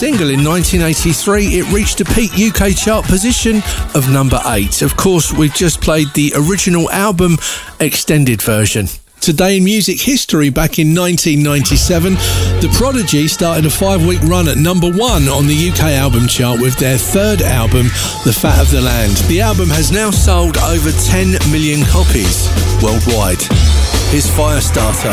single in 1983, it reached a peak UK chart position of number 8. Of course, we've just played the original album extended version. Today in music history, back in 1997, The Prodigy started a 5-week run at number 1 on the UK album chart with their third album, The Fat of the Land. The album has now sold over 10 million copies worldwide. Here's Firestarter.